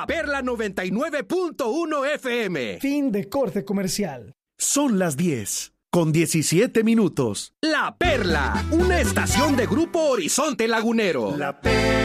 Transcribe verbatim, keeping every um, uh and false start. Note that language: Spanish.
La Perla noventa y nueve punto uno F M. Fin de corte comercial. Son las diez, con diecisiete minutos. La Perla, una estación de Grupo Horizonte Lagunero. La Perla.